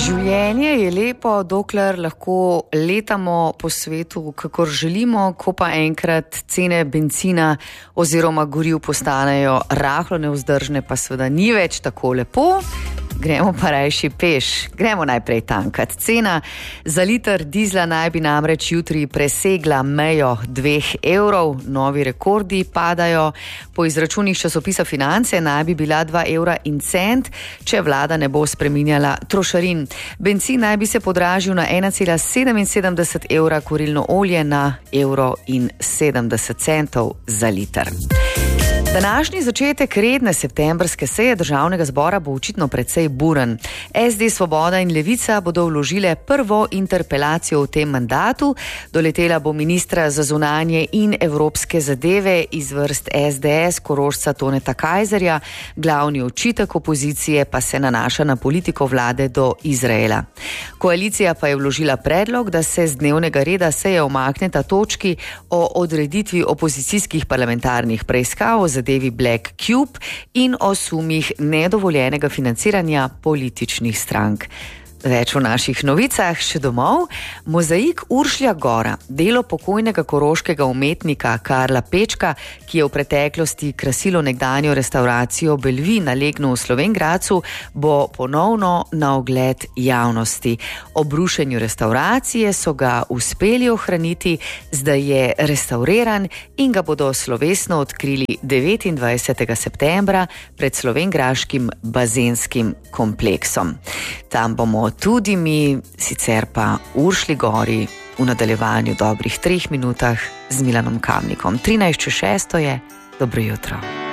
Življenje je lepo, dokler lahko letamo po svetu, kakor želimo, ko pa enkrat cene bencina oziroma goriv postanejo rahlo nevzdržne, pa seveda ni več tako lepo. Gremo pa rajši peš. Gremo najprej tankat. Cena za liter dizla naj bi namreč jutri presegla mejo 2 evrov. Novi rekordi padajo. Po izračunih časopisa Finance naj bi bila 2 evra in cent, če vlada ne bo spreminjala trošarin. Bencin naj bi se podražil na 1,77 evra, kurilno olje na evro in 70 centov za liter. Današnji začetek redne septembrske seje Državnega zbora bo očitno precej buren. SD, Svoboda in Levica bodo vložile prvo interpelacijo v tem mandatu. Doletela bo ministra za zunanje in evropske zadeve iz vrst SDS, Korošca Toneta Kajzerja. Glavni očitek opozicije pa se nanaša na politiko vlade do Izraela. Koalicija pa je vložila predlog, da se z dnevnega reda seje umakneta točki o odreditvi opozicijskih parlamentarnih preiskav o zadevi Black Cube in o sumih nedovoljenega financiranja političnih strank. Več v naših novicah, še domov. Mozaik Uršlja Gora, delo pokojnega koroškega umetnika Karla Pečka, ki je v preteklosti krasilo nekdanjo restauracijo Belvi na Legnu v Slovenj Gradcu, bo ponovno na ogled javnosti. Ob rušenju restauracije so ga uspeli ohraniti, zdaj je restauriran in ga bodo slovesno odkrili 29. septembra pred slovenjgraškim bazenskim kompleksom. Tam bomo tudi mi, sicer pa Uršlji Gori v nadaljevanju dobrih 3 minutah z Milanom Kamnikom. 13:06 je, dobro jutro.